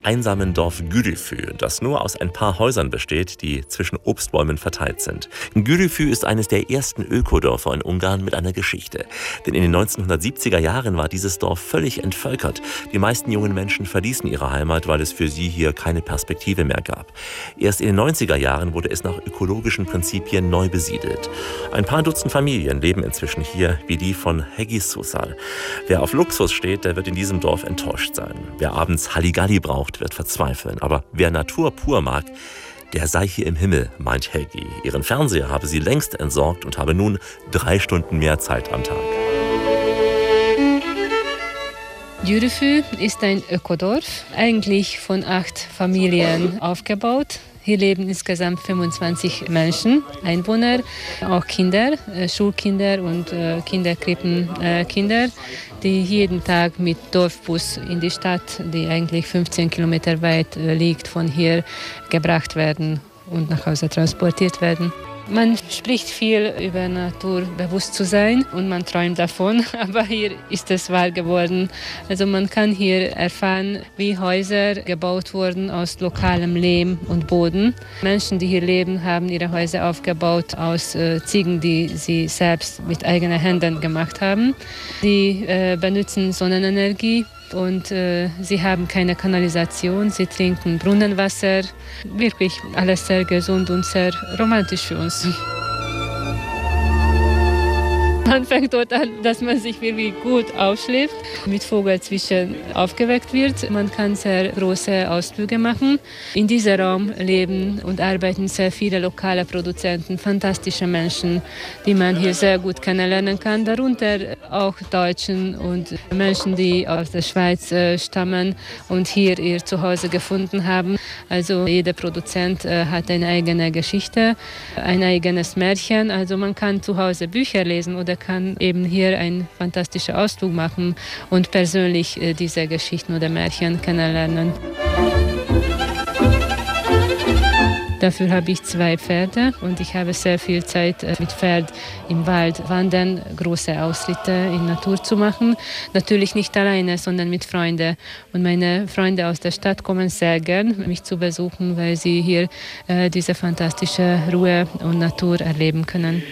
einsamen Dorf Gürülfü, das nur aus ein paar Häusern besteht, die zwischen Obstbäumen verteilt sind. Gürülfü ist eines der ersten Ökodörfer in Ungarn mit einer Geschichte. Denn in den 1970er Jahren war dieses Dorf völlig entvölkert. Die meisten jungen Menschen verließen ihre Heimat, weil es für sie hier keine Perspektive mehr gab. Erst in den 90er Jahren wurde es nach ökologischen Prinzipien neu besiedelt. Ein paar Dutzend Familien leben inzwischen hier, wie die von Heggi Susal. Wer auf Luxus steht, der wird in diesem Dorf enttäuscht sein. Wer abends Halligalli braucht, wird verzweifeln. Aber wer Natur pur mag, der sei hier im Himmel, meint Heggi. Ihren Fernseher habe sie längst entsorgt und habe nun 3 Stunden mehr Zeit am Tag. Gürülfü ist ein Ökodorf, eigentlich von 8 Familien aufgebaut. Hier leben insgesamt 25 Menschen, Einwohner, auch Kinder, Schulkinder und Kinderkrippenkinder, die jeden Tag mit Dorfbus in die Stadt, die eigentlich 15 Kilometer weit liegt, von hier gebracht werden und nach Hause transportiert werden. Man spricht viel über Naturbewusstsein und man träumt davon, aber hier ist es wahr geworden. Also man kann hier erfahren, wie Häuser gebaut wurden aus lokalem Lehm und Boden. Menschen, die hier leben, haben ihre Häuser aufgebaut aus Ziegen, die sie selbst mit eigenen Händen gemacht haben. Sie benutzen Sonnenenergie. Und sie haben keine Kanalisation, sie trinken Brunnenwasser. Wirklich alles sehr gesund und sehr romantisch für uns. Man fängt dort an, dass man sich wirklich gut aufschläft, mit Vogelzwitschern aufgeweckt wird. Man kann sehr große Ausflüge machen. In diesem Raum leben und arbeiten sehr viele lokale Produzenten, fantastische Menschen, die man hier sehr gut kennenlernen kann. Darunter auch Deutschen und Menschen, die aus der Schweiz stammen und hier ihr Zuhause gefunden haben. Also jeder Produzent hat eine eigene Geschichte, ein eigenes Märchen. Also man kann zu Hause Bücher lesen oder kann eben hier einen fantastischen Ausflug machen und persönlich diese Geschichten oder Märchen kennenlernen. Dafür habe ich 2 Pferde und ich habe sehr viel Zeit mit Pferd im Wald wandern, große Ausritte in Natur zu machen. Natürlich nicht alleine, sondern mit Freunden. Und meine Freunde aus der Stadt kommen sehr gern, mich zu besuchen, weil sie hier diese fantastische Ruhe und Natur erleben können.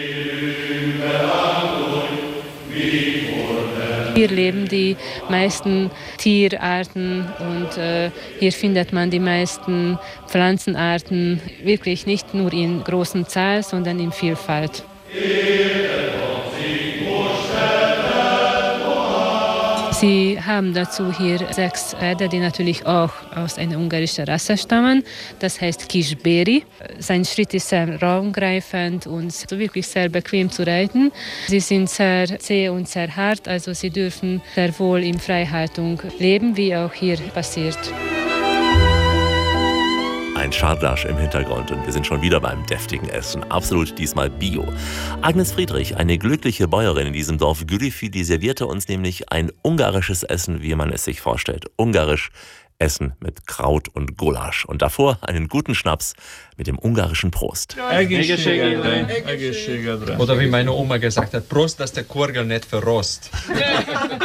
Hier leben die meisten Tierarten und hier findet man die meisten Pflanzenarten, wirklich nicht nur in großer Zahl, sondern in Vielfalt. Sie haben dazu hier 6 Pferde, die natürlich auch aus einer ungarischen Rasse stammen. Das heißt Kisbéri. Sein Schritt ist sehr raumgreifend und wirklich sehr bequem zu reiten. Sie sind sehr zäh und sehr hart, also sie dürfen sehr wohl in Freihaltung leben, wie auch hier passiert. Ein Schardasch im Hintergrund und wir sind schon wieder beim deftigen Essen. Absolut diesmal Bio. Agnes Friedrich, eine glückliche Bäuerin in diesem Dorf Gürülfü, die servierte uns nämlich ein ungarisches Essen, wie man es sich vorstellt. Ungarisch Essen mit Kraut und Gulasch. Und davor einen guten Schnaps mit dem ungarischen Prost. Oder wie meine Oma gesagt hat, Prost, dass der Kurgel nicht verrost.